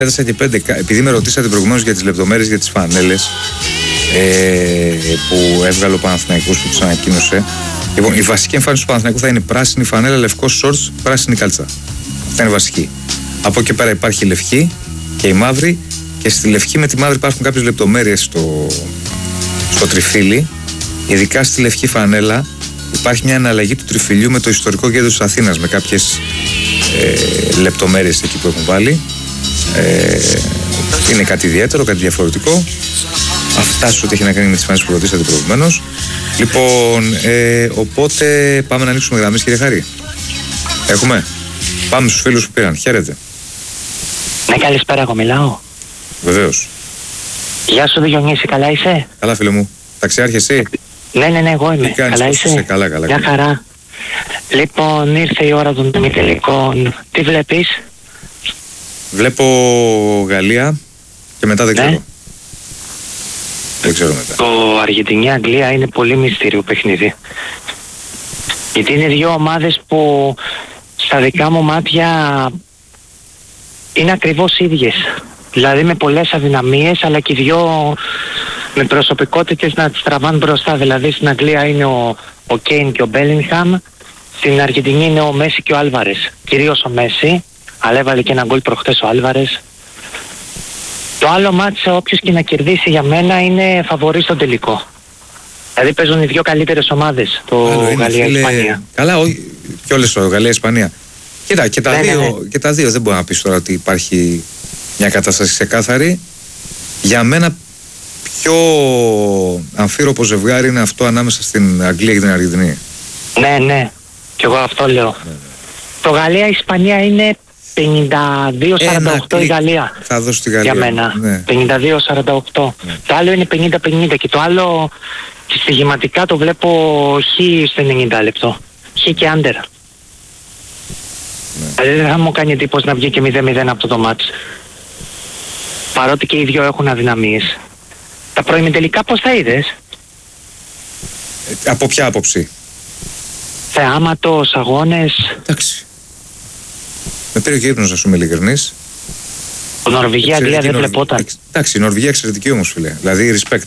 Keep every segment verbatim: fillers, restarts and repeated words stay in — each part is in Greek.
Έδωσα και πέντε, επειδή με ρωτήσατε προηγουμένως για τις λεπτομέρειες για τις φανέλες ε, που έβγαλε ο Παναθηναϊκός που τους ανακοίνωσε. Λοιπόν, η βασική εμφάνιση του Παναθηναϊκού θα είναι πράσινη φανέλα, λευκό shorts, πράσινη κάλτσα. Αυτά είναι βασική. Από εκεί πέρα υπάρχει η λευκή και η μαύρη, και στη λευκή με τη μαύρη υπάρχουν κάποιες λεπτομέρειες στο, στο τριφύλι. Ειδικά στη λευκή φανέλα υπάρχει μια αναλλαγή του τριφυλιού με το ιστορικό κέντρο της Αθήνας, με κάποιες ε, λεπτομέρειες εκεί που έχουν βάλει. Ε, είναι κάτι ιδιαίτερο, κάτι διαφορετικό. Αυτά σου ό,τι έχει να κάνει με τις φανέλες που ρωτήσατε προηγουμένως. Λοιπόν, ε, οπότε πάμε να ανοίξουμε γραμμές, κύριε Χάρη. Έχουμε. Πάμε στους φίλους που πήραν. Χαίρετε. Ναι, καλησπέρα, εγώ μιλάω. Βεβαίως. Γεια σου, Διονύση, καλά είσαι? Καλά, φίλε μου. Ταξιάρχη εσύ? Ναι, ναι, ναι, εγώ είμαι. Τι κάνεις, καλά είσαι? είσαι? Καλά, καλά. Μια χαρά. Λοιπόν, ήρθε η ώρα των ημιτελικών. Τι βλέπεις? Βλέπω Γαλλία και μετά δεν ναι. ξέρω. Δεν ξέρω μετά. Το Αργεντινή-Αγγλία είναι πολύ μυστήριο παιχνίδι. Γιατί είναι δύο ομάδες που στα δικά μου μάτια είναι ακριβώς ίδιες. Δηλαδή με πολλές αδυναμίες, αλλά και δυο με προσωπικότητες να τις τραβάνε μπροστά. Δηλαδή στην Αγγλία είναι ο, ο Κέιν και ο Μπέλιγχαμ. Στην Αργεντινή είναι ο Μέση και ο Άλβαρες. Κυρίως ο Μέση, αλλά έβαλε και ένα γκολ προχτές ο Άλβαρες. Το άλλο μάτς, όποιος και να κερδίσει για μένα, είναι φαβορί στο τελικό. Δηλαδή παίζουν οι δύο καλύτερες ομάδες, το Γαλλία-Ισπανία. Καλά, όχι, και όλες το Γαλλία-Ισπανία. Κοίτα, και τα, ναι, δύο, ναι, ναι. και τα δύο δεν μπορεί να πεις τώρα ότι υπάρχει μια κατάσταση ξεκάθαρη. Για μένα πιο αμφίροπο ζευγάρι είναι αυτό ανάμεσα στην Αγγλία και την Αργεντινή. Ναι, ναι, και εγώ αυτό λέω. Ναι, ναι. Το Γαλλία-Ισπανία είναι πενήντα δύο σαράντα οκτώ η Γαλλία. Θα δώσω τη Γαλλία. Για μένα. Ναι. πενήντα δύο σαράντα οκτώ. Ναι. Το άλλο είναι πενήντα πενήντα και το άλλο στοιχηματικά το βλέπω χ στο ενενήντα λεπτό. Χ και άντερ. Ναι. Δηλαδή δεν θα μου κάνει εντύπωση να βγει και μηδέν μηδέν από το μάτς. Παρότι και οι δυο έχουν αδυναμίες. Τα προημιτελικά πώς τα είδες? Ε, από ποια άποψη? Θεάματος, αγώνες. Εντάξει. Με πήρε και ύπνος, να σου είμαι ειλικρινής. Νορβηγία-Αγγλία δεν βλεπόταν. Εντάξει, η Νορβηγία εξαιρετική όμως, φίλε. Δηλαδή, respect.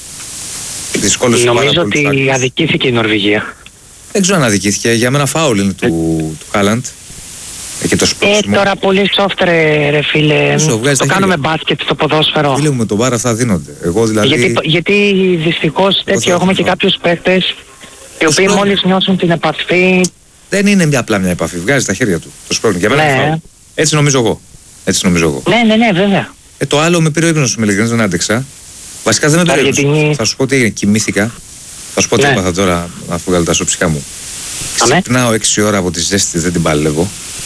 Νομίζω ότι φάκτες. Αδικήθηκε η Νορβηγία. Δεν ξέρω αν αδικήθηκε. Για μένα φάουλ είναι του, του Χάλαντ. Και το ε, τώρα πολύ soft ρε, ρε φίλε. Όσο, το κάνουμε μπάσκετ στο ποδόσφαιρο. Φίλε μου, με τον μπάρα αυτά δίνονται. Εγώ δηλαδή... Γιατί, γιατί δυστυχώς τέτοιο έχουμε και κάποιους παίκτες οι οποίοι σπρώχνει. Μόλις νιώσουν την επαφή. Δεν είναι μια απλά μια επαφή. Βγάζει τα χέρια του. Το σπρώχνει. Για μένα ναι. Είναι έτσι νομίζω εγώ. Έτσι νομίζω εγώ. Ναι, ναι, ναι, βέβαια. Ε, το άλλο με πήρε ο ύπνος με ειλικρινής, δεν άντεξα. Βασικά δεν με πήρε ύπνος. Θα σου πω τι έγινε. Κοιμήθηκα. Θα σου πω τι ναι. Έπαθα τώρα, αφού βγάλω τα σοψικά μου. Ξυπνάω έξι ώρα από τη ζέστη, δεν την παλεύω.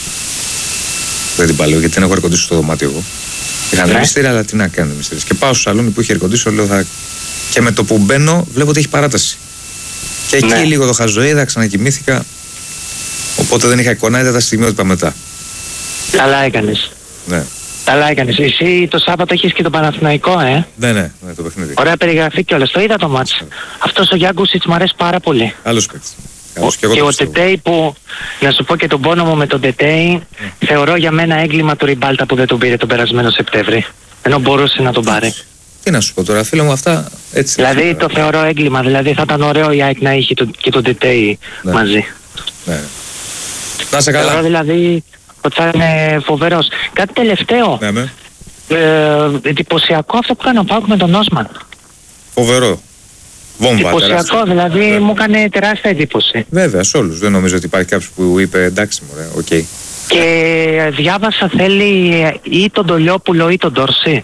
Δεν την παλεύω γιατί δεν έχω ερκοντήσω στο δωμάτιο εγώ. Είχαν ναι. Μυστήρια, αλλά τι να κάνω μυστήρια. Και πάω στο σαλόνι που είχε ερκοντήσω, λέω θα. Και με το που μπαίνω, βλέπω ότι έχει παράταση. Και εκεί ναι. Λίγο το χαζοείδα, ξανακοιμήθηκα. Οπότε δεν είχα εικόνα, είδα τα στιγμιότυπα μετά. Καλά έκανες. Ναι. Καλά έκανες. Εσύ το Σάββατο έχεις και τον Παναθηναϊκό, ε. Ναι, ναι, ναι, το παιχνίδι. Ωραία περιγραφή κιόλας. Το είδα το μάτς. Yeah. Αυτός ο Γιάνκουσιτς μου αρέσει πάρα πολύ. Άλλος παίκτης. Και, και ο Τετέι που, να σου πω και τον πόνο μου με τον Τετέι, yeah. Θεωρώ για μένα έγκλημα του Ριμπάλτα που δεν τον πήρε τον περασμένο Σεπτέμβρη. Ενώ μπορούσε να τον πάρει. Τι να σου πω τώρα, φίλε μου, αυτά έτσι. Δηλαδή το θεωρώ έγκλημα. Δηλαδή θα ήταν ωραίο η ΑΕΚ να είχε το, και τον Τετέι ναι. Μαζί. Ναι. Να σε καλά. Θεωρώ δηλαδή ότι θα είναι φοβερός. Κάτι τελευταίο. Ναι, ναι. Ε, εντυπωσιακό αυτό που έκανε ο ΠΑΟΚ με τον Όσμαν. Φοβερό. Βόμβα, εντυπωσιακό, δηλαδή βέβαια. Μου έκανε τεράστια εντύπωση. Βέβαια, σε όλους. Δεν νομίζω ότι υπάρχει κάποιος που είπε εντάξει μωρέ, οκ. Okay. Και διάβασα θέλει ή τον Τολιόπουλο ή τον Ντορσί.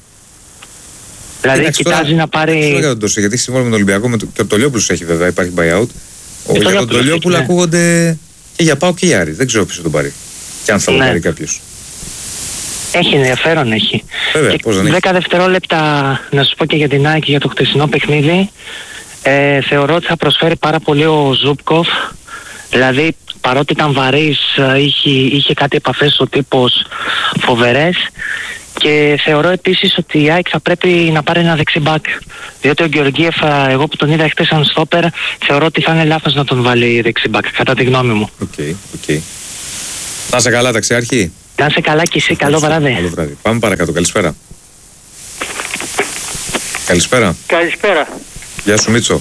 Δηλαδή εντάξει, κοιτάζει τώρα, να πάρει... Δεν για τον Ντορσί, γιατί συμβόλαιο με τον Ολυμπιακό με το... και ο Τολιόπουλος έχει βέβαια, υπάρχει buyout. Ο, για τον Τολιόπουλο ναι. Ακούγονται και για ΠΑΟΚ και για Άρη. Δεν ξέρω ποιος θα τον πάρει. Και αν θα τον ναι. Πάρει κάποιος. Έχει ενδιαφέρον, έχει. Βέβαια, και πώς δεν έχει. δέκα δευτερόλεπτα να σου πω και για την ΑΕΚ και για το χτεσινό παιχνίδι. Ε, θεωρώ ότι θα προσφέρει πάρα πολύ ο Ζούπκοφ. Δηλαδή παρότι ήταν βαρύς, είχε, είχε κάτι επαφές ο τύπος φοβερές. Και θεωρώ επίσης ότι η ΑΕΚ θα πρέπει να πάρει ένα δεξιμπάκ. Διότι ο Γεωργίεφ, εγώ που τον είδα χτες σαν στόπερ, θεωρώ ότι θα είναι λάθος να τον βάλει δεξιμπάκ, κατά τη γνώμη μου. Οκ, okay, οκ. Okay. Να σε καλά, ταξιάρχη. Να είσαι καλά και εσύ, καλό βράδυ. Καλό βράδυ. Πάμε παρακάτω. Καλησπέρα. Καλησπέρα. Καλησπέρα. Γεια σου Μίτσο.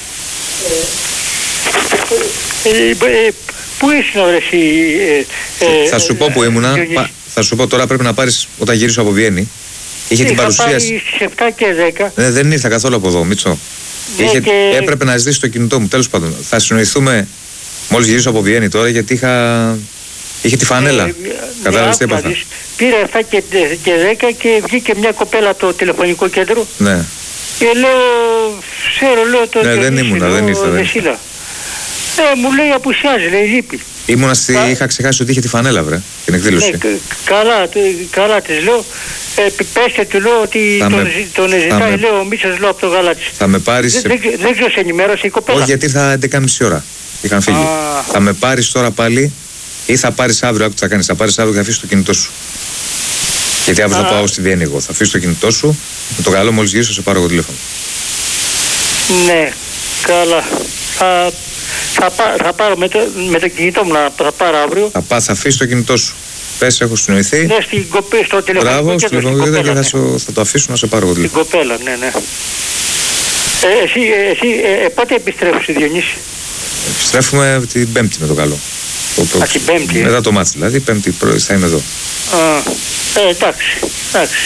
Ε, ε, ε, πού ήσουν ρε εσύ? Ε, ε, θα σου πω που ήμουνα. Διονύση. Πα, θα σου πω τώρα πρέπει να πάρεις όταν γυρίσω από Βιέννη. Είχε την παρουσίαση. Είχα πάει στις επτά και δέκα. Ναι, δεν ήρθα καθόλου από εδώ, Μίτσο. Ναι, Είχε, και... Έπρεπε να ζητήσει το κινητό μου. Τέλος πάντων. Θα συνοηθούμε μόλις γυρίσω από Βιέννη τώρα γιατί είχα. Είχε τη φανέλα. Ε, Κατάλαβες τι έπαθα. Πήρα επτά και δέκα και βγήκε μια κοπέλα από το τηλεφωνικό κέντρο. Ναι. Και λέω, ξέρω, λέω το Ναι, δεν Διονύση, ήμουνα, λέω, δεν ήρθα, δεν Δεσίλα. Ε, μου λέει απουσιάζει, λέει, λείπει. Ήμουνα στη. Κα- Είχα ξεχάσει ότι είχε τη φανέλα, βρε. Την εκδήλωση. Ναι, κα- καλά, το- καλά της λέω. Ε, πέστε του λέω ότι Θα τον, με- ζη- τον θα ζητάει, με- λέω, ο Μίτσος, λέω, από το γαλάτσι. Θα με πάρεις. Δεν, δεν, δεν ξέρω, σε ενημέρωσε η κοπέλα. Όχι, γιατί ήρθα έντεκα και μισή ώρα. Είχαν φύγει. Α. Θα με πάρεις τώρα πάλι ή θα πάρεις αύριο. Άκου τι θα κάνεις. Θα πάρεις αύριο και θα αφήσεις το κινητό σου. Γιατί αύριο θα Α. πάω στη Βιέννη εγώ. Θα αφήσεις το κινητό σου. Με το καλό μόλις γυρίσω σε πάρω εγώ τηλέφωνο. Ναι, καλά. Θα, θα, πά- θα πάρω με το, με το κινητό μου, να θα πάρω αύριο. Θα, πά, θα αφήσεις το κινητό σου. Πες, έχω συνοηθεί. Ναι, στην κοπέ, στο τηλεφωνικό Μπράβο, στο κέντρο, στην τηλεφωνικό κέντρο και κοπέλα, θα, ναι. σου, θα το αφήσω να σε πάρω εγώ Την τηλέφωνο. κοπέλα, ναι, ναι. Ε, εσύ, ε, εσύ ε, ε, πότε επιστρέφεις στη Διονύση? Επιστρέφουμε την Πέμπτη με το καλό. Το, το, Α, την Πέμπτη, ε. Μετά το μάτς δηλαδή. Πέμπτη πρωί θα είμαι εδώ. Α, ε, εντάξει, εντάξει.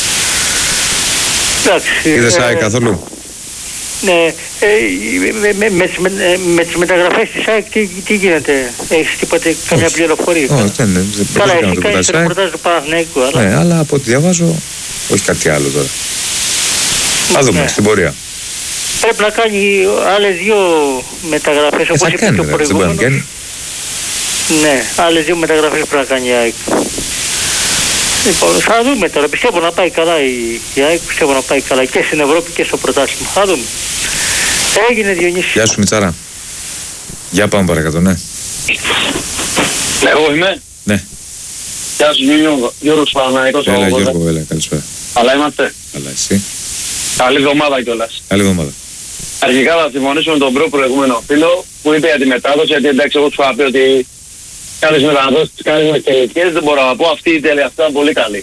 Εντάξει. Είδες ε, ΑΕΚ καθόλου? Ναι, ε, με, με, με, τις με, ε, με τις μεταγραφές της ΑΕΚ τι, τι γίνεται? Έχεις τίποτε, καμιά Όχι. πληροφορία? Όχι, δεν, δεν, δεν Καλά, δεν κάνω εσύ τίποτα. κάνεις το ΑΕΚ. ρεπορτάζ του Παναθηναϊκού, αλλά... Ναι, αλλά από ό,τι διαβάζω, όχι κάτι άλλο τώρα. Θα δούμε Ναι. στην πορεία. Πρέπει να κάνει άλλες δύο μεταγραφές, Ε, όπως θα είπε κάνει, και ο ρε, δεν μπορεί να μην προηγούμενος. κάνει. Ναι, άλλες δύο μεταγραφές πρέπει να κάνει η ΑΕΚ. Λοιπόν, θα δούμε τώρα. Πιστεύω να πάει καλά η, η ΑΕΚ, πιστεύω να πάει καλά και στην Ευρώπη και στο πρωτάθλημα. Θα δούμε. Έγινε, Διονύση. Γεια σου Μιτσάρα. Για πάμε παρακάτω, ναι. Εγώ είμαι. Ναι, Γεια σου Γιώργο, Γιώργος Παναθηναϊκός. έλα από Γιώργο, έλα, καλησπέρα. Αλλά είμαστε. Καλά, εσύ. Καλή εβδομάδα κιόλας. Καλή εβδομάδα. Αρχικά θα συμφωνήσω με τον προ προηγούμενο φίλο που είπε για τη μετάδοση, γιατί εντάξει εγώ σου είχα πει ότι κάνεις μεταδόσεις, κάνεις με τελικές, δεν μπορώ να πω, αυτή η τελευταία ήταν πολύ καλή.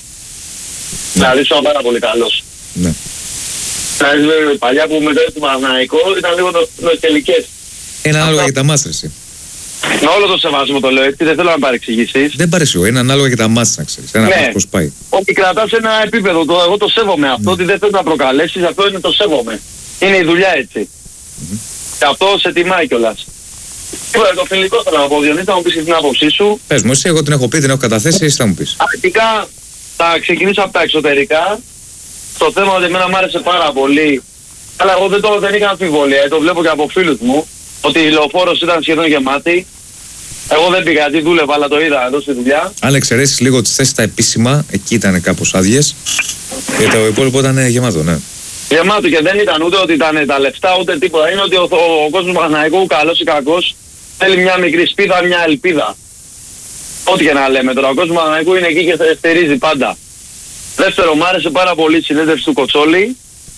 Δηλαδή σου πάρα πολύ καλός. Ναι. Δηλαδή παλιά που μετάδοση του Παναθηναϊκό ήταν λίγο το, το τελικές. Είναι ανάλογα για τα μάτς, ρε, εσύ. Με όλο το σεβασμό το λέω έτσι, δεν θέλω να παρεξηγήσεις. Δεν πάρει εγώ, είναι ανάλογα για τα μάτς, να ξέρεις. Ένα Ναι. μάτς πώς πάει. Ότι κρατάς ένα επίπεδο, το, εγώ το σέβομαι αυτό, ότι δεν θέλεις να προκαλέσεις, αυτό είναι το σέβομαι. Είναι η δουλειά έτσι. Και αυτό σε τιμάει κιόλας. Τώρα το φιλικό θέλω να πω, Διονύση, θα μου πεις και την άποψή σου. Πες μου, εσύ, εγώ την έχω πει, την έχω καταθέσει, εσύ θα μου πεις. Αρχικά θα ξεκινήσω από τα εξωτερικά. Το θέμα ότι εμένα μου άρεσε πάρα πολύ. Αλλά εγώ δεν, το, δεν είχα αμφιβολία, το βλέπω και από φίλους μου, ότι η Λεωφόρος ήταν σχεδόν γεμάτη. Εγώ δεν πήγα, γιατί δούλευα, αλλά το είδα εδώ στη δουλειά. Αν εξαιρέσεις λίγο τις θέσεις τα επίσημα, εκεί ήταν κάπως άδειες. Και το υπόλοιπο ήταν γεμάτο, ναι. Γεμάτο και δεν ήταν ούτε ότι ήταν τα λεφτά ούτε τίποτα. Είναι ότι ο, ο, ο κόσμος Παναθηναϊκού, καλός ή κακός, θέλει μια μικρή σπίδα, μια ελπίδα. Ό,τι και να λέμε τώρα, ο κόσμος Παναθηναϊκού είναι εκεί και θε- στηρίζει πάντα. Δεύτερο, μου άρεσε πάρα πολύ η συνέντευξη του Κοτσόλη,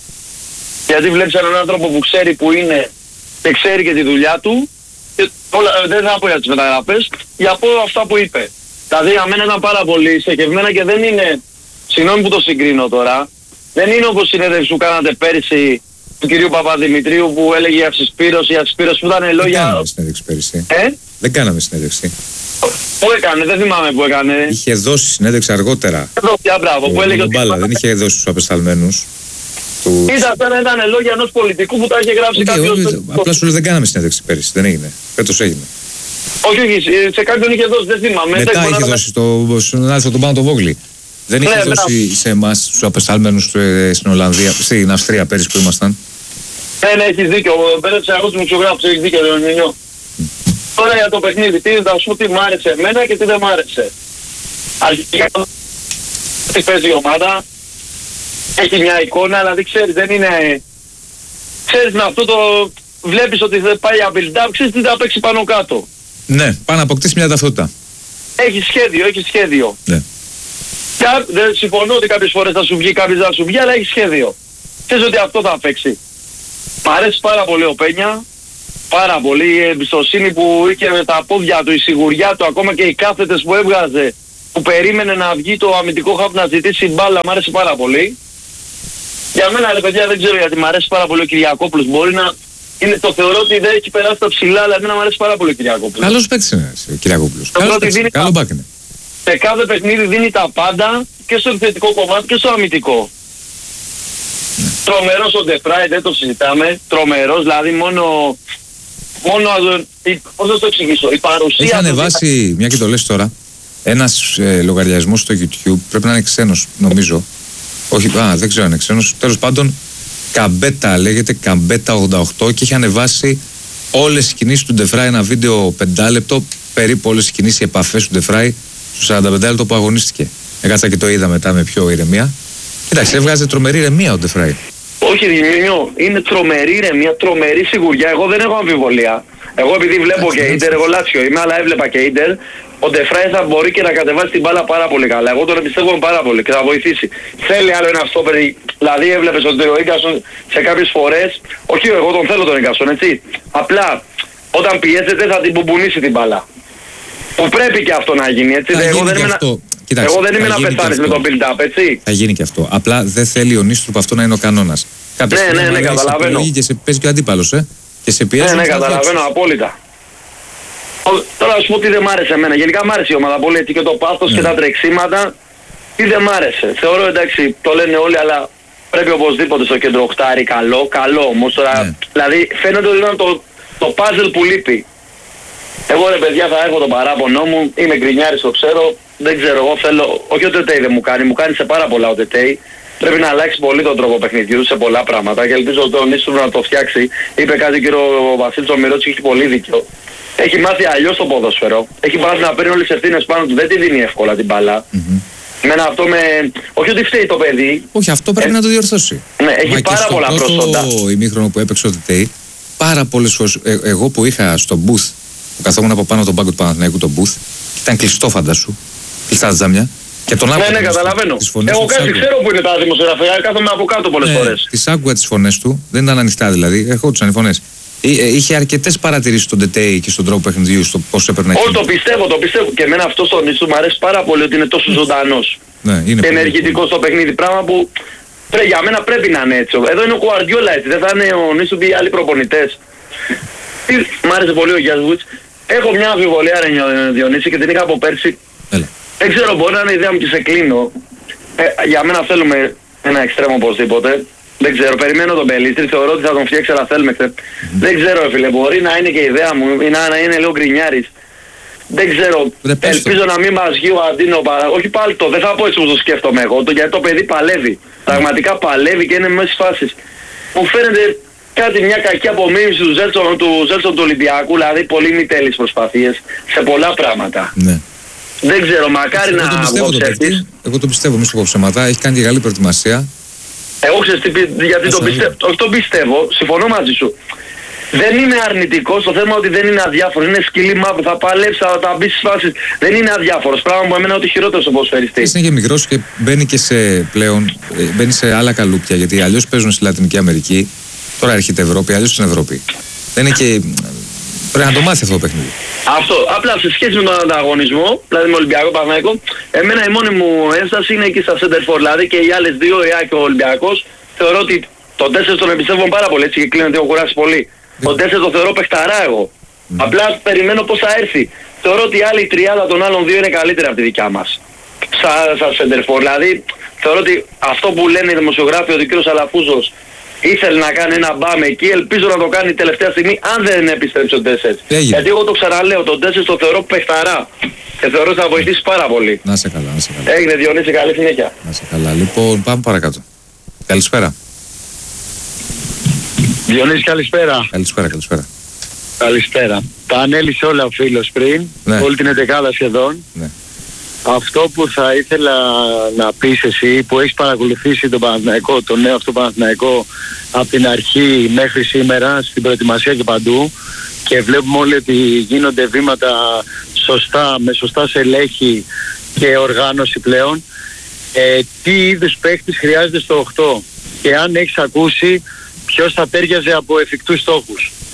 γιατί βλέπεις έναν άνθρωπο που ξέρει που είναι και ξέρει και τη δουλειά του. Και όλα, δεν θα πω για τις μεταγραφές, για πω αυτά που είπε. Δηλαδή για μένα ήταν πάρα πολύ στοχευμένα και δεν είναι, συγγνώμη που το συγκρίνω τώρα, δεν είναι όπως η συνέντευξη που κάνατε πέρυσι του κυρίου Παπαδημητρίου που έλεγε για συσπήρωση, για συσπήρωση που ήταν Δεν λόγια... κάναμε συνέντευξη πέρυσι. Ε? Δεν κάναμε συνέντευξη. Πού έκανε, δεν θυμάμαι που έκανε. Είχε δώσει συνέντευξη αργότερα. Εδώ πια μπράβο, που έλεγε Ο ότι... Μπάλα δεν είχε δώσει στους απεσταλμένους. Του... Ήταν σαν να ήταν λόγια ενός πολιτικού που τα είχε γράψει Όχι, κάποιος... όχι, απλά σου λέω δεν κάναμε συνέντευξη πέρυσι. Δεν έγινε. Φέτος έγινε. Όχι, όχι, σε κάποιον είχε δώσει, δεν θυμάμαι. Μετά Δεν είχε μπορώ να- δώσει στο, στον Άλφα τον Πάνο τον Βόγλη. Δεν είχε Ναι, δώσει σε εμάς στους απεσταλμένους ε, στην Ολλανδία, στην Αυστρία πέρυσι που ήμασταν. Ναι, ναι, έχεις δίκιο. Μπέρδεψε εγώ τους μουσιογράφους, έχεις δίκιο, Λεωνινιό. Τώρα για το παιχνίδι, τι θα σου πω τι μ' άρεσε εμένα και τι δεν μ' άρεσε. Αρχικά, τι παίζει η ομάδα, έχει μια εικόνα, αλλά δεν ξέρεις, δεν είναι... Ξέρεις με αυτό το... Βλέπεις ότι δεν πάει για build-up, ξέρεις τι θα παίξει πάνω κάτω. Ναι, πάει να αποκτήσει μια ταυτότητα. Έχει σχέδιο, έχει σχέδιο. Ναι. Κα... Δεν συμφωνώ ότι κάποιες φορές θα σου βγει, κάποιες δεν θα σου βγει, αλλά έχει σχέδιο. Ξέρεις ότι αυτό θα παίξει. Μ' αρέσει πάρα πολύ ο Πένια. Πάρα πολύ η εμπιστοσύνη που είχε με τα πόδια του, η σιγουριά του, ακόμα και οι κάθετες που έβγαζε που περίμενε να βγει το αμυντικό χαπ να ζητήσει μπάλα, μου άρεσε πάρα πολύ. Για μένα, ρε παιδιά, δεν ξέρω γιατί μου αρέσει πάρα πολύ ο Κυριακόπουλος. Μπορεί να. Είναι, το θεωρώ ότι δεν έχει περάσει τα ψηλά, αλλά εμένα μου αρέσει πάρα πολύ ο Κυριακόπουλος. Καλός παίκτης είναι ο Κυριακόπουλος. Καλό μπακ είναι. Σε κάθε παιχνίδι δίνει τα πάντα και στο επιθετικό κομμάτι και στο αμυντικό. Ναι. Τρομερός ο Ντεφράι, δεν το συζητάμε. Τρομερός, δηλαδή μόνο. Μόνο. Πώς θα το εξηγήσω, η παρουσία. Έχει ανεβάσει, το... μια και το λες τώρα, ένας ε, λογαριασμός στο YouTube, πρέπει να είναι ξένος, νομίζω. Όχι, α, δεν ξέρω αν είναι ξένος. Τέλος πάντων, Καμπέτα λέγεται, Καμπέτα ογδόντα οκτώ, και έχει ανεβάσει όλες τις κινήσεις του Ντεφράι, ένα βίντεο πεντάλεπτο, περίπου όλες τις κινήσεις, οι επαφές του Ντεφράι στο σαράντα πέντε λεπτό που αγωνίστηκε. Έκατσα και το είδα μετά με πιο ηρεμία. Κοίταξε, έβγαζε τρομερή ηρεμία ο Ντεφράι. Όχι, Δημιουργιό, είναι τρομερή ηρεμία, τρομερή σιγουριά. Εγώ δεν έχω αμφιβολία. Εγώ επειδή βλέπω και Ίντερ, εγώ Λάτσιο είμαι, αλλά έβλεπα και Ίντερ. Ο Ντεφράι θα μπορεί και να κατεβάσει την μπάλα πάρα πολύ καλά. Εγώ τον εμπιστεύομαι πάρα πολύ και θα βοηθήσει. Θέλει άλλο ένα στόπερ. Δηλαδή έβλεπες ότι ο Ίγκασον σε κάποιες φορές. Όχι, εγώ τον θέλω τον Ίγκασον, έτσι. Απλά όταν πιέζεται θα την μπουμπουνίσει την μπάλα. Που πρέπει και αυτό να γίνει, έτσι. Εγώ δεν, είμαι να... Κοιτάξτε, εγώ δεν είμαι να πεθάνεις με τον build-up, έτσι. Θα γίνει και αυτό. Απλά δεν θέλει ο Νίστρουπ αυτό να είναι ο κανόνας. Ναι, ναι, ναι, ναι, καταλαβαίνω. Και σε παίζει και ο αντίπαλος, ε. Και σε πιέζει. Ναι, ναι, καταλαβαίνω απόλυτα. Τώρα να σου πω τι δεν μ' άρεσε εμένα. Γενικά μ' άρεσε η ομάδα πολύ, έτσι, και το πάθος ναι. και τα τρεξίματα. Τι δεν μ' άρεσε. Θεωρώ, εντάξει, το λένε όλοι, αλλά πρέπει οπωσδήποτε στο κέντρο οκτάρι καλό. Καλό όμως τώρα. Ναι. Δηλαδή φαίνεται ότι ήταν το, το puzzle που λείπει. Εγώ ρε παιδιά θα έχω το παράπονο μου. Είμαι γκρινιάρης, το ξέρω. Δεν ξέρω, εγώ θέλω. Όχι ο Τετέι δεν μου κάνει, μου κάνει σε πάρα πολλά ο Τετέι. Πρέπει να αλλάξει πολύ τον τρόπο παιχνιδιού σε πολλά πράγματα και ελπίζω ότι ο Νίστρου να το φτιάξει. Είπε κάτι και ο Βασίλης ο Μυρώτης, έχει πολύ δίκιο. Έχει μάθει αλλιώς το ποδόσφαιρο. Έχει μάθει να παίρνει όλες τις ευθύνες πάνω του. Δεν τη δίνει εύκολα την μπάλα. Mm-hmm. Εμένα αυτό με. Όχι ότι φταίει το παιδί. Όχι, αυτό πρέπει ε... να το διορθώσει. Ναι, έχει Μα πάρα πολλά προσόντα. Στο ημίχρονο που έπαιξε ο Τετέι, πάρα πολλές φορές. Ε, εγώ που είχα στο booth, που καθόμουν από πάνω τον πάγκο του Παναθηναϊκού, το booth, ήταν κλειστό φαντασού. Κλειστά τζάμια. Και τον ναι, ναι, καταλαβαίνω. Εγώ κάτι ξέρω που είναι τα δημοσιογραφικά, κάθομαι από κάτω πολλές ναι, φορές. Τις άκουγα τις φωνές του, δεν ήταν ανοιχτά δηλαδή, ερχόντουσαν οι φωνές. Είχε αρκετές παρατηρήσεις στον Τετέι και στον τρόπο παιχνιδιού, στο πώς έπαιρνε. Όχι, το πιστεύω, το πιστεύω. Και εμένα αυτό στον Νίστρου μου αρέσει πάρα πολύ ότι είναι τόσο ζωντανός. Ναι, είναι και ενεργητικός στο παιχνίδι. Πράγμα που πρέ, για μένα πρέπει να είναι έτσι. Εδώ είναι ο Κουαρδιόλα έτσι, δεν θα είναι ο Νίστρου ή άλλοι προπονητές. Μ' άρεσε πολύ ο Γιάννης. Έχω μια αμφιβολία, ρε Διονύση, και την είχα από πέρσι. Έλα. Δεν ξέρω, μπορεί να είναι η ιδέα μου και σε κλείνω. Ε, για μένα θέλουμε ένα εξτρέμο οπωσδήποτε. Δεν ξέρω, περιμένω τον Πελίστρη, θεωρώ ότι θα τον φτιάξει, αλλά θέλουμε. Mm. Δεν ξέρω, φίλε, μπορεί να είναι και η ιδέα μου ή να, να είναι λίγο γκρινιάρης. Δεν ξέρω, Ρε, ελπίζω να μην μας βγει ο Αντίνο παρά. Όχι πάλι το, δεν θα πω έτσι που το σκέφτομαι εγώ, το, γιατί το παιδί παλεύει. Mm. Πραγματικά παλεύει και είναι μέσα στις φάσεις. Μου φαίνεται κάτι μια κακή απομίμηση του Ζέλσον του, Ζέλσον του Ολυμπιακού, δηλαδή πολύ μη τέλειες προσπαθίες σε πολλά πράγματα. Ναι. Δεν ξέρω, μακάρι εγώ να βγω ψεύτης. Εγώ το πιστεύω, μη σου πω ψέματα, έχει κάνει και καλή προετοιμασία. Εγώ ξέρεις γιατί το πιστεύω, όχι το πιστεύω, συμφωνώ μαζί σου. Δεν είναι αρνητικό στο θέμα ότι δεν είναι αδιάφορος, είναι σκυλή μαύρη, θα παλέψει, θα μπει στις φάσεις. Δεν είναι αδιάφορος, πράγμα που εμένα ότι χειρότερο στο ποδοσφαιριστή. Είναι και μικρός και μπαίνει και σε πλέον, μπαίνει σε άλλα καλούπια, γιατί αλλιώς παίζουν στη Λατινική Αμερική, τώρα έρχεται Ευρώπη, αλλιώς στην Ευρώπη. Δεν είναι και... Πρέπει να το μάθει αυτό το παιχνίδι. Αυτό. Απλά σε σχέση με τον ανταγωνισμό, δηλαδή με Ολυμπιακό Παναθηναϊκό, εμένα η μόνη μου ένσταση είναι εκεί στα center for, δηλαδή και οι άλλες δύο, η ΑΕΚ και ο Ολυμπιακός. Θεωρώ ότι τον τέσσερα τον εμπιστεύομαι πάρα πολύ, έτσι και κλείνεται, έχω κουράσει πολύ. Τον τέσσερα το θεωρώ παιχταρά εγώ. Mm. Απλά περιμένω πώς θα έρθει. Θεωρώ ότι η άλλη τριάδα των άλλων δύο είναι καλύτερη από τη δικιά μας. Στα, στα center for, δηλαδή θεωρώ ότι αυτό που λένε οι δημοσιογράφοι ότι ο κ. Αλαφούζος ήθελε να κάνει ένα μπαμ εκεί, ελπίζω να το κάνει τελευταία στιγμή αν δεν επιστρέψει ο Ντέσσερ. Γιατί εγώ το ξαναλέω, τον Ντέσσερ το θεωρώ παιχταρά και θεωρώ ότι θα βοηθήσει πάρα πολύ. Να σε καλά, να σε καλά. Έγινε Διονύση, καλή συνέχεια. Να σε καλά. Λοιπόν, πάμε παρακάτω. Καλησπέρα. Διονύση, καλησπέρα. Καλησπέρα, καλησπέρα. Καλησπέρα. Τα ανέλησε όλα ο φίλος πριν, ναι. Όλη την εντεκάδα σχεδόν. Ναι. Αυτό που θα ήθελα να πεις εσύ που έχεις παρακολουθήσει τον Παναθηναϊκό, τον νέο αυτό Παναθηναϊκό από την αρχή μέχρι σήμερα στην προετοιμασία και παντού και βλέπουμε όλοι ότι γίνονται βήματα σωστά, με σωστά στελέχη και οργάνωση πλέον, ε, τι είδους παίκτης χρειάζεται στο οκτώ και αν έχεις ακούσει ποιος θα τέριαζε από εφικτούς στόχους.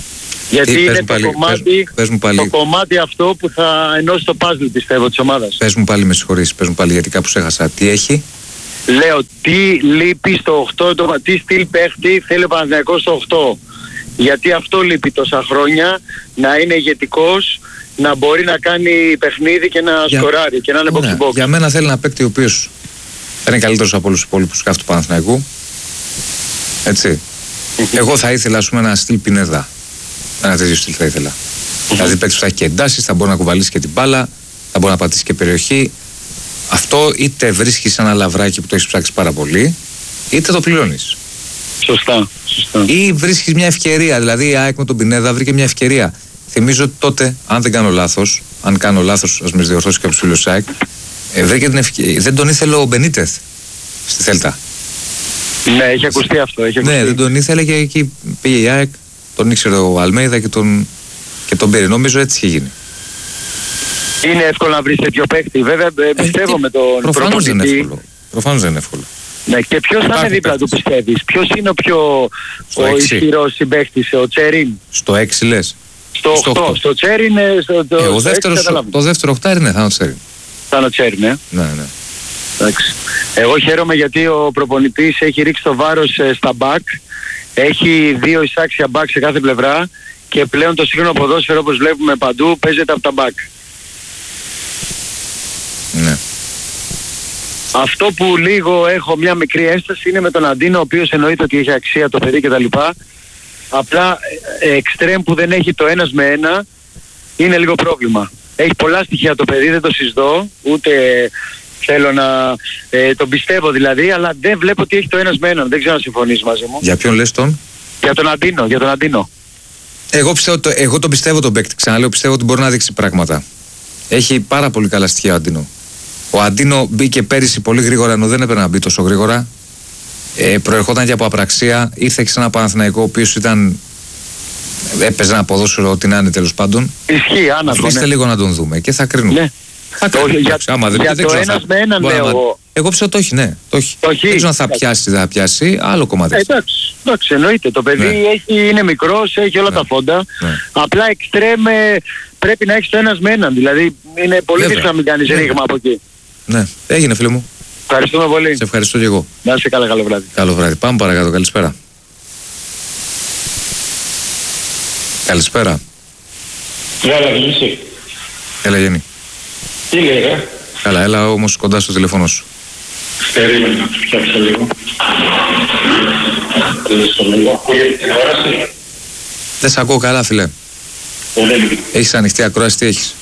Γιατί Τι, είναι πες το, πάλι, κομμάτι, πες, πες μου πάλι. το κομμάτι αυτό που θα ενώσει το puzzle, πιστεύω, της ομάδας. Πες μου πάλι, με συγχωρείς, πες μου πάλι γιατί κάπου έχασα. Τι έχει? Λέω, τι λείπει στο οκτώ, το, τι στυλ παίχτη θέλει ο Παναθηναϊκός στο οκτώ. Γιατί αυτό λείπει τόσα χρόνια, να είναι ηγετικός, να μπορεί να κάνει παιχνίδι και να Για... σκοράρει και να είναι box Ναι, to box. για μένα θέλει ένα παίκτη ο οποίος είναι καλύτερος από όλους τους υπόλοιπους σκάφου του Παναθηναϊκού. Έτσι. Εγώ θα ήθελα, ας πούμε, ένα στυλ Πινέδα. Ένα τέτοιο στυλ θα ήθελα. Δηλαδή παίκτης που θα έχει και εντάσεις, θα μπορεί να κουβαλήσει και την μπάλα, θα μπορεί να πατήσει και περιοχή. Αυτό είτε βρίσκεις ένα λαβράκι που το έχεις ψάξει πάρα πολύ, είτε το πληρώνεις. Σωστά, σωστά. Ή βρίσκεις μια ευκαιρία. Δηλαδή η ΑΕΚ με τον Πινέδα βρήκε μια ευκαιρία. Θυμίζω ότι τότε, αν δεν κάνω λάθος, αν κάνω λάθος, ας με διορθώσει κάποιος φίλος ΑΕΚ, ε, βρήκε την ευκαιρία. Δεν τον ήθελε ο Μπενίτεθ στη Θέλτα. Ναι, έχει ακουστεί αυτό. Έχει ακουστεί. Ναι, δεν τον ήθελε και εκεί πήγε η ΑΕΚ, τον ήξερε ο Αλμέιδα και τον, και τον πήρε. Νομίζω έτσι είχε γίνει. Είναι εύκολο να βρεις τέτοιο παίκτη. Βέβαια, ε, πιστεύω με τον Προφανώς δεν είναι προπονητή. εύκολο. Προφανώς δεν είναι εύκολο. Ναι, και ποιος θα είναι Υπάρχουν δίπλα του, παίκτες. πιστεύεις? Ποιος είναι ο πιο Στο ο έξι. ισχυρός συμπαίκτης, ο Τσέριν? Στο έξι λες. Στο Στο οκτώ. οκτώ. Στο Τσέριν, ε, στο, το, Ε, ο στο έξι δεύτερος, καταλάβω. το δεύτερο οχτάρι ναι, θα είναι ο Τσέριν. Θα είναι ο Τσέριν, ε. Ναι, ναι. Εντάξει. Εγώ χαίρομαι γιατί ο προπονητής έχει ρίξει το βάρος ε, στα μπακ. Έχει δύο εισάξια μπακ σε κάθε πλευρά και πλέον το σύγχρονο ποδόσφαιρο, όπως βλέπουμε παντού, παίζεται από τα μπακ. ναι. Αυτό που λίγο έχω μια μικρή ένσταση είναι με τον Αντίνο, ο οποίος εννοείται ότι έχει αξία το παιδί κτλ. Απλά ε, εξτρέμ που δεν έχει το ένας με ένα είναι λίγο πρόβλημα. Έχει πολλά στοιχεία το παιδί, δεν το συζητώ, ούτε θέλω να ε, τον πιστεύω δηλαδή, αλλά δεν βλέπω ότι έχει το ένας με έναν. Δεν ξέρω αν συμφωνείς μαζί μου. Για ποιον λες τον? Για τον Αντίνο, για τον Αντίνο. Εγώ, πιστεύω, το- εγώ τον πιστεύω τον παίκτη. Ξαναλέω, πιστεύω ότι μπορεί να δείξει πράγματα. Έχει πάρα πολύ καλά στοιχεία ο Αντίνο. Ο Αντίνο μπήκε πέρυσι πολύ γρήγορα, ενώ δεν έπρεπε να μπει τόσο γρήγορα. Ε, προερχόταν και από απραξία. Ήρθε και σε ένα Παναθηναϊκό ο οποίος ήταν. Έπαιζε ένα ποδόσφαιρο, ό,τι να είναι τέλος πάντων. Ισχύει, άνατο. Αφήστε Ναι. λίγο να τον δούμε και θα κρίνουμε. Ναι. Θα Το- κρίνουμε. για- Εντάξει, άμα δεν για πει, δεν το ξέρω αν ένας θα- με έναν μπορεί να- λέω εγώ. Εγώ πιστεύω το έχει, ναι. Το έχει. Το έχει. Δεν ξέρω αν θα Εντάξει. πιάσει, δεν θα πιάσει. Άλλο κομμάτι. Ε, εντάξει, εντάξει, εννοείται. Το παιδί Ναι. έχει, είναι μικρός, έχει όλα Ναι. τα φόντα. Ναι. Απλά εξτρέμ ε, πρέπει να έχει το ένας με έναν. Δηλαδή είναι πολύ Βέβαια. δύσκολο να μην κάνεις Βέβαια. ρήγμα από εκεί. Ναι, έγινε φίλε μου. Ευχαριστούμε πολύ. Σε ευχαριστώ και εγώ. Να είσαι καλά, καλό βράδυ. Καλό βράδυ. Πάμε παρακάτω. Καλησπέρα. Καλησπέρα. Έλα, Γλύση. Έλα Γέννη. Τι λέει, ρε. Καλά, έλα όμως κοντά στο τηλέφωνο σου. Περίμενε να τους φτιάξω λίγο. Κλείσω λίγο. Ακούγεται την τηλεόραση. Δεν σε ακούω καλά, φίλε. Δεν- Έχεις ανοιχτή ακρόαση, τι έχεις?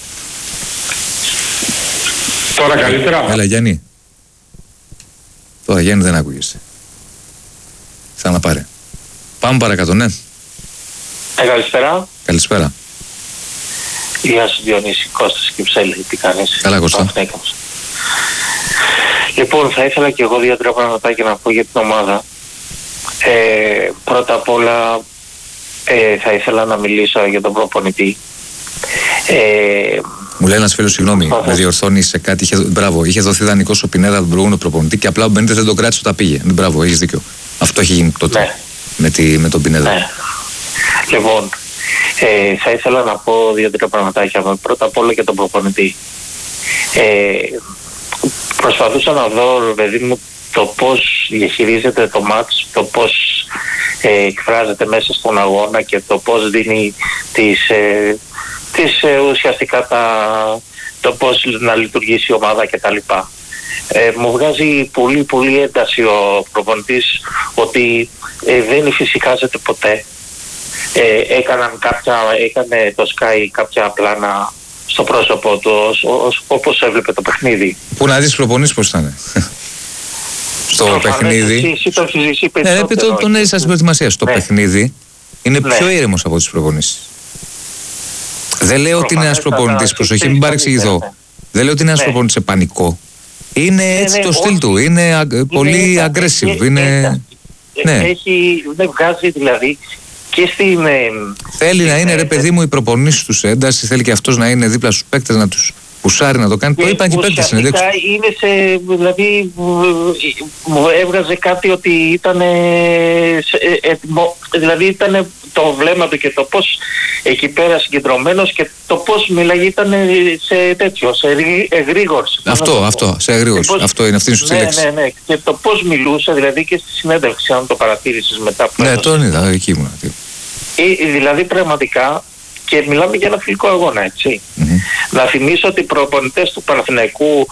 Τώρα καλύτερα. Έλα Γιάννη. Τώρα Γιάννη δεν ακούγεσαι. Ξαναπάρε. Πάμε παρακάτω, ναι. Ε, καλησπέρα. Καλησπέρα. Γεια σου Διονύση, Κώστας Κυψέλη, τι κάνεις? Καλά, Κώστα. Παναθηναϊκός. Λοιπόν, θα ήθελα και εγώ δύο-τρία πραγματάκια να πω για την ομάδα. Ε, πρώτα απ' όλα ε, θα ήθελα να μιλήσω για τον προπονητή. Ε, Μου λέει ένας φίλος, συγγνώμη, με διορθώνει σε κάτι. Είχε, μπράβο, είχε δοθεί δανεικός ο Πινέδα τον προηγούμενο προπονητή και απλά ο Μπενίτες δεν τον κράτησε όταν πήγε. Ναι, μπράβο, έχεις δίκιο. Αυτό έχει γίνει τότε. Ναι. Με, τη, με τον Πινέδα. ναι. Λοιπόν, ε, θα ήθελα να πω δύο-τρία πραγματάκια. Πρώτα απ' όλα για τον προπονητή. Ε, προσπαθούσα να δω, παιδί μου, το πώς διαχειρίζεται το μάτς, το πώς ε, εκφράζεται μέσα στον αγώνα και το πώς δίνει τις, ε, τις ε, ουσιαστικά τα, το πώς να λειτουργήσει η ομάδα κτλ. Ε, μου βγάζει πολύ πολύ ένταση ο προπονητής ότι ε, δεν εφησυχάζεται ποτέ. Ε, έκαναν κάποια, έκανε το Sky κάποια πλάνα στο πρόσωπο του ως, ως, όπως έβλεπε το παιχνίδι. Πού να δεις προπονήσεις πώς ήταν. Στο Προφανές, παιχνίδι. Εσύ, εσύ το έχεις ζήσει Ναι, ρε, το, περισσότερο. τον έζησα στην προετοιμασία. Στο Ναι. παιχνίδι είναι Ναι. πιο ήρεμος από τις προπονήσεις. Δεν λέω ότι είναι ένας Προφανέστατα, προπονητής, προσοχή, μην παρεξηγηθώ. ναι. Δεν λέω ότι είναι ένας Ναι. προπονητής σε πανικό. Είναι έτσι ναι, το όχι. στυλ του. Είναι α- πολύ Είναι- aggressive. ε, Είναι... ε, Ναι. Έχει, δεν βγάζει δηλαδή και στην... ε, Θέλει να είναι, ε, ρε παιδί μου, οι προπονήσεις του σε ένταση. Θέλει και αυτός να είναι δίπλα στους παίκτες, να τους πουσάρει να το κάνει. Το είπαν και οι παίκτες στην ουσιαστικά συνέντευξη. είναι σε, δηλαδή μου- μου έβγαζε κάτι ότι ήταν ε, σε, ε, έτοιμο, δηλαδή ήταν το βλέμμα του και το πώς εκεί πέρα συγκεντρωμένος και το πώς μιλάγε ήταν σε τέτοιο, σε εγρήγορση. Αυτό, αυτό, σε εγρήγορση. Πώς, αυτό είναι, αυτή είναι η σωστή ναι, λέξη. Ναι, ναι, και το πώς μιλούσε, δηλαδή και στη συνέντευξη, αν το παρατήρησες μετά που ναι, τον είδα, εκεί ήμουν. Ε, δηλαδή πραγματικά, και μιλάμε για ένα φιλικό αγώνα, έτσι. Mm-hmm. Να θυμίσω ότι οι προπονητές του Παναθηναϊκού,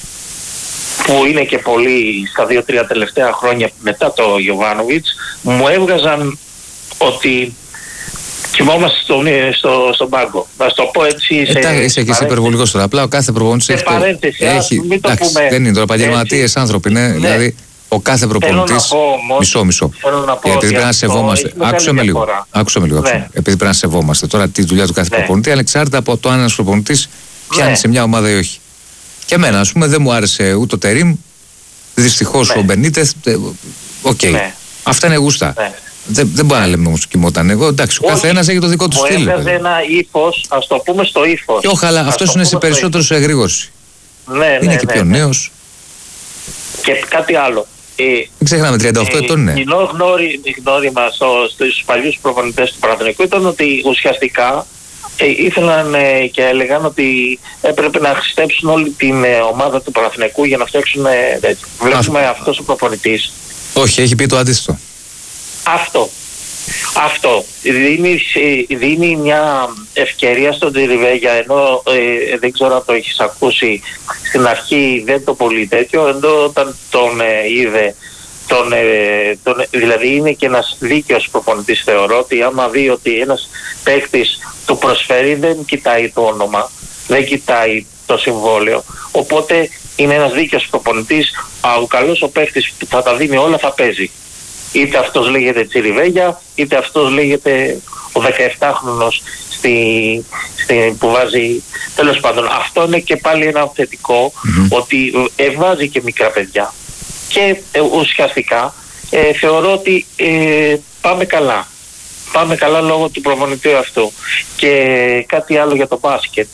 που είναι και πολλοί στα δύο-τρία τελευταία χρόνια μετά το Γιοβάνοβιτς, μου έβγαζαν ότι κοιμόμαστε στον στο, στο πάγκο. Να σου το πω έτσι. Ε, σε, είσαι και σε υπερβολικός τώρα. Απλά ο κάθε προπονητής έχει. Παρένθεση, έχει μην το εντάξει, πούμε. Δεν είναι τώρα επαγγελματίες άνθρωποι, ναι, ναι. Δηλαδή ο κάθε προπονητής. Μισό, μισό. Γιατί πρέπει να σεβόμαστε. Άκουσε με λίγο. Άκουσε με λίγο. Ναι. Επειδή πρέπει να σεβόμαστε τώρα τη δουλειά του κάθε ναι. προπονητή, ανεξάρτητα από το αν ένας προπονητής πιάνει ναι. σε μια ομάδα ή όχι. Και εμένα, ας πούμε, δεν μου άρεσε ούτε ο Τερίμ, δυστυχώς ναι. ο Μπενίτεθ. Οκ. Okay. Ναι. Αυτά είναι γούστα. Ναι. Δεν, δεν μπορεί να λέμε όμως κοιμόταν. Εγώ εντάξει, ο καθένας έχει το δικό του στυλ. Έβγαζε ένα ύφος, ας το πούμε στο ύφος. Και όχι, αλλά αυτός είναι σε περισσότερο σε εγρήγορση. Ναι, ναι. Είναι και ναι, πιο ναι. νέος. Και κάτι άλλο. Ε, Μην ξεχνάμε, τριάντα οκτώ ε, ετών είναι. Κοινό γνώριμα στους παλιούς προπονητές του Παναθηναϊκού ήταν ότι ουσιαστικά ε, ήθελαν ε, και έλεγαν ότι έπρεπε να χρηστέψουν όλη την ε, ομάδα του Παναθηναϊκού για να φτιάξουν ε, τέτοιο. Βλέπουμε Α, αυτός ο προπονητής. Όχι, έχει πει το αντίθετο. Αυτό. Αυτό. Δίνει, δίνει μια ευκαιρία στον Τζιριβέγια, ενώ ε, δεν ξέρω αν το έχεις ακούσει, στην αρχή δεν το πολύ τέτοιο, ενώ όταν τον ε, είδε, τον, ε, τον, δηλαδή είναι και ένας δίκαιος προπονητής, θεωρώ ότι άμα δει ότι ένας παίκτης του προσφέρει, δεν κοιτάει το όνομα, δεν κοιτάει το συμβόλαιο, οπότε είναι ένας δίκαιος προπονητής, ο καλός ο παίκτης που θα τα δίνει όλα θα παίζει. Είτε αυτός λέγεται Τσιριβέγια, είτε αυτός λέγεται ο δεκαεπτάχρονος στη, στη, που βάζει, τέλος πάντων. Αυτό είναι και πάλι ένα θετικό, mm-hmm. ότι ε, βάζει και μικρά παιδιά. Και ε, ουσιαστικά ε, θεωρώ ότι ε, πάμε καλά. Πάμε καλά λόγω του προπονητή αυτού. Και κάτι άλλο για το μπάσκετ.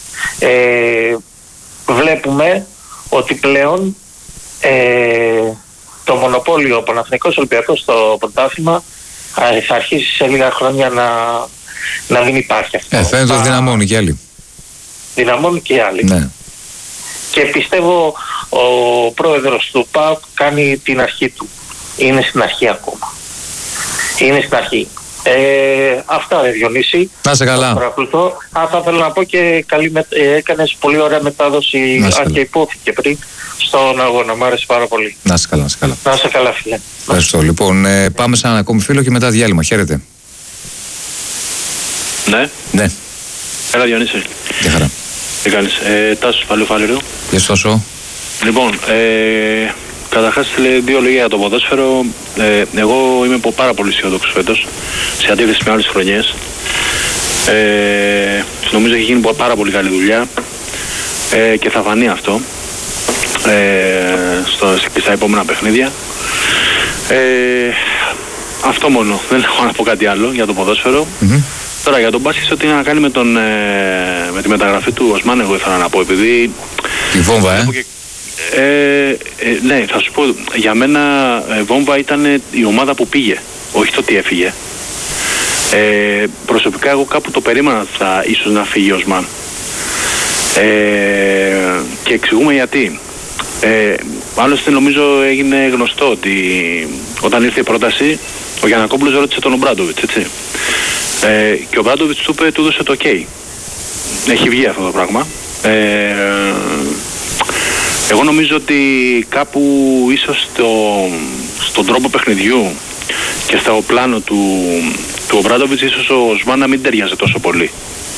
Ε, βλέπουμε ότι πλέον ε, το μονοπόλιο, ο Παναθηναϊκός Ολυμπιακός στο πρωτάθλημα θα αρχίσει σε λίγα χρόνια να, να μην υπάρχει αυτό. Ε, φαίνεται ότι δυναμώνει και άλλοι. Δυναμώνει και άλλοι. Ναι. Και πιστεύω ο πρόεδρος του ΠΑΟΚ κάνει την αρχή του. Είναι στην αρχή ακόμα. Είναι στην αρχή. Ε, αυτά ρε Διονύση. Να σε καλά. Α, θα ήθελα να πω και καλή με, ε, έκανες πολύ ωραία μετάδοση, αν και υπόθηκε πριν, στον αγώνα. Μ' άρεσε πάρα πολύ. Να σε καλά, να σε καλά. Να σε καλά, φίλε. Ευχαριστώ. Λοιπόν, ε, πάμε σε έναν ακόμη φίλο και μετά διάλειμμα. Χαίρετε. Ναι. Ναι. Έλα Διονύση. Γεια χαρά. Τι κάνεις. Ε, Τάσος Παλαιοφάλιρου. Γεια σου Τάσο. Λοιπόν, ε, καταρχάς δύο λόγια για το ποδόσφαιρο. Ε, εγώ είμαι πάρα πολύ αισιόδοξος φέτος, σε αντίθεση με άλλες χρονιές. Ε, νομίζω έχει γίνει πάρα πολύ καλή δουλειά ε, και θα φανεί αυτό ε, στο, στα επόμενα παιχνίδια. Ε, αυτό μόνο, δεν έχω να πω κάτι άλλο για το ποδόσφαιρο. Mm-hmm. Τώρα για τον μπάσκετ, ό,τι να κάνει με, τον, ε, με τη μεταγραφή του Οσμάν, εγώ ήθελα να πω, επειδή... Τη Βόμβα, ε. Και, ε, ε, ναι, θα σου πω, για μένα ε, Βόμβα ήταν η ομάδα που πήγε, όχι το τι έφυγε. Ε, προσωπικά εγώ κάπου το περίμενα θα ίσως να φύγει ο Οσμάν. Ε, και εξηγούμε γιατί. Ε, άλλωστε νομίζω έγινε γνωστό ότι όταν ήρθε η πρόταση, ο Γιαννακόπουλος ρώτησε τον Ομπράντοβιτς, έτσι. Ε, και ο Ομπράντοβιτς του είπε, του έδωσε το ok. Έχει βγει αυτό το πράγμα. Ε, εγώ νομίζω ότι κάπου ίσως στο, στον τρόπο παιχνιδιού και στο πλάνο του, του Ομπράντοβιτς ίσως ο Οσμάν να μην ταιριάζει τόσο πολύ.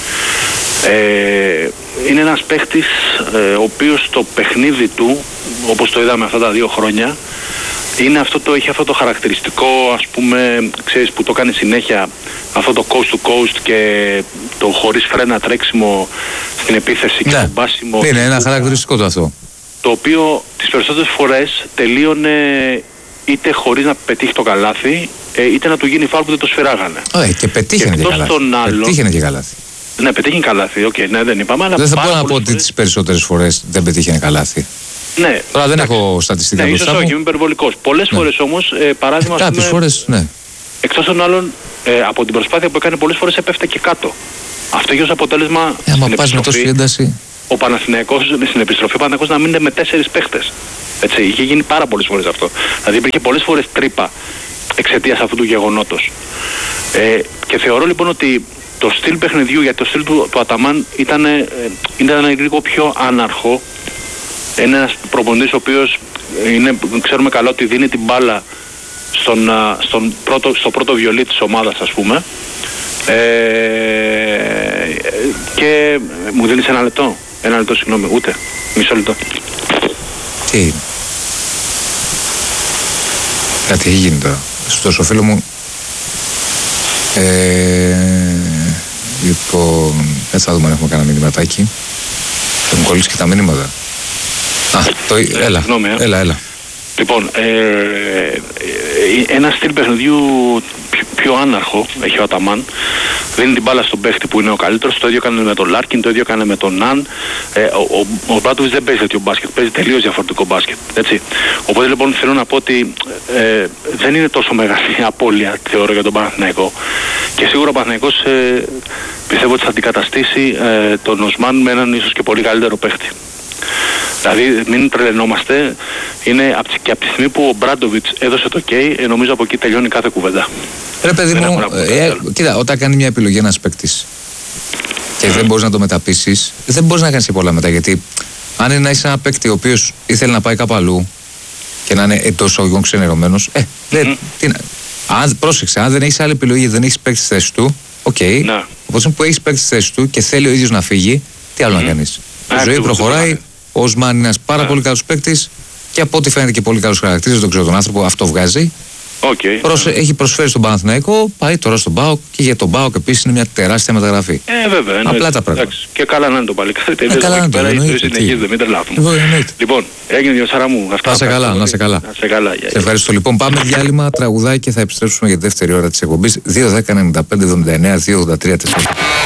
Ε, είναι ένας παίχτης ε, ο οποίος στο παιχνίδι του, όπως το είδαμε αυτά τα δύο χρόνια, είναι αυτό το, έχει αυτό το χαρακτηριστικό, ας πούμε, ξέρεις, που το κάνει συνέχεια, αυτό το coast to coast και το χωρίς φρένα τρέξιμο στην επίθεση και ναι, το μπάσιμο. Είναι ένα χαρακτηριστικό το αυτό. Το οποίο τις περισσότερες φορές τελείωνε είτε χωρίς να πετύχει το καλάθι, είτε να του γίνει φάουλ που δεν το σφυράγανε. Ωραία, και πετύχαινε και, και καλάθι. Άλλο, πετύχαινε και καλάθι. Ναι, πετύχει καλάθι, οκ, okay, ναι, δεν είπαμε. Αλλά δεν θα μπορώ να πω ότι τις περισσότερες φορές δεν πετύχαινε καλάθι. Ναι. Τώρα δεν έχω στατιστικά ναι, μπροστά μου. Όχι, είμαι υπερβολικός. Πολλές ναι. φορές όμως, ε, παράδειγμα... Κάποιες πούμε, φορές, ναι. εκτός των άλλων ε, από την προσπάθεια που έκανε πολλές φορές έπεφτε και κάτω. Αυτό έχει ως αποτέλεσμα ε, στην επιστροφή, ο Παναθηναϊκός, στην επιστροφή ο Παναθηναϊκός να μείνει με τέσσερις παίχτες. Έτσι, είχε γίνει πάρα πολλές φορές αυτό. Δηλαδή υπήρχε πολλές φορές τρύπα εξαιτίας αυτού του γεγονότος. Ε, και θεωρώ λοιπόν ότι το στυλ παιχνιδιού, γιατί το στυλ του, του Αταμάν ήταν, ε, ήταν λίγο πιο άναρχο. Είναι ένας προπονητής ο οποίος είναι, ξέρουμε καλά ότι δίνει την μπάλα στον, στον πρώτο, στο πρώτο βιολί της ομάδας, ας πούμε. Ε, και μου δίνεις ένα λεπτό. Ένα λεπτό, συγγνώμη, ούτε. Μισό λεπτό. Τι. Κάτι έχει γίνει τώρα. Στο φίλο μου. Ε, λοιπόν, έτσι θα δούμε αν έχουμε κανένα μηνυματάκι. Θα μου κολλήσει και τα μηνύματα. Α, το, ε, έλα, γνώμη, ε. έλα, έλα. Λοιπόν, ε, ε, ένα στυλ παιχνιδιού πιο, πιο άναρχο έχει ο Αταμάν. Δίνει την μπάλα στον παίχτη που είναι ο καλύτερος. Το ίδιο έκανε με τον Λάρκιν, το ίδιο έκανε με τον Ναν. Ε, ο ο, ο Μπράντοβιτς δεν παίζει τέτοιο μπάσκετ, παίζει τελείως διαφορετικό μπάσκετ. Έτσι. Οπότε λοιπόν θέλω να πω ότι ε, δεν είναι τόσο μεγάλη απώλεια, θεωρώ, για τον Παναθηναϊκό. Και σίγουρα ο Παναθηναϊκός ε, πιστεύω ότι θα αντικαταστήσει ε, τον Οσμάν με έναν ίσως και πολύ καλύτερο παίχτη. Δηλαδή μην τρελαινόμαστε, είναι και από τη στιγμή που ο Μπράντοβιτς έδωσε το OK, ε, νομίζω από εκεί τελειώνει κάθε κουβέντα. Ρε παιδί μου, ε, κοίτα, όταν κάνει μια επιλογή ένας παίκτης και δεν μπορείς να το μεταπίσεις, δεν μπορείς να κάνεις και πολλά μετά. Γιατί αν είναι να είσαι ένα παίκτη ο οποίος ήθελε να πάει κάπου αλλού και να είναι εντός αγωγικών ξενερωμένος, ε, δεν, mm-hmm. τι, αν, πρόσεξε, αν δεν έχεις άλλη επιλογή, δεν έχεις παίκτη στη θέση του, οκ. Okay, ναι. Οπότε που έχεις παίκτη στη θέση του και θέλει ο ίδιος να φύγει, τι άλλο mm-hmm. να κάνεις. Η ζωή προχωράει. Ο Οσμάν είναι ένας πάρα yeah. πολύ καλός παίκτης και από ό,τι φαίνεται και πολύ καλός χαρακτήρας, δεν ξέρω τον άνθρωπο, αυτό βγάζει. Okay, Προσε... yeah. Έχει προσφέρει στον Παναθηναϊκό, πάει τώρα στον ΠΑΟΚ και για τον ΠΑΟΚ επίσης είναι μια τεράστια μεταγραφή. Ε, βέβαια. Απλά ναι, τα πράγματα. Και καλά να είναι το παλικάρι. Ε, καλά να είναι το παλικάρι. Συνεχίζεται, μην τρελάθουμε. Λοιπόν, έγινε η Σάρα μου. Να σε καλά, να σε καλά. Σε ευχαριστώ. Λοιπόν, πάμε διάλειμμα, τραγουδάκι και θα επιστρέψουμε για τη δεύτερη ώρα της εκπομπής. δύο δέκα ενενήντα πέντε εβδομήντα εννέα δύο ογδόντα τρία τέσσερα.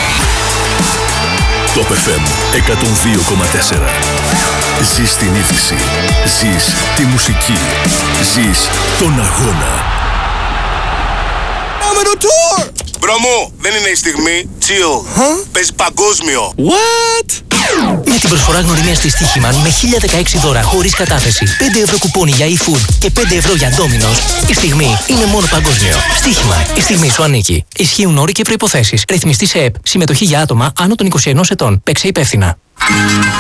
Top εφ εμ εκατόν δύο κόμμα τέσσερα. Ζεις την είδηση, ζεις τη μουσική, ζεις τον αγώνα. Πάμε το tour! Μπρο μου, δεν είναι η στιγμή, chill, huh? Παίζει παγκόσμιο. What? Με την προσφορά γνωριμίας της Στοίχημαν με χίλια δεκαέξι δώρα χωρίς κατάθεση, πέντε ευρώ κουπόνι για e-food και πέντε ευρώ για Domino's, η στιγμή είναι μόνο παγκόσμιο. Στοίχημαν, η στιγμή σου ανήκει. Ισχύουν όροι και προϋποθέσεις. Ρυθμιστή σε ΕΠ. Συμμετοχή για άτομα άνω των είκοσι ενός ετών. Παίξε υπεύθυνα.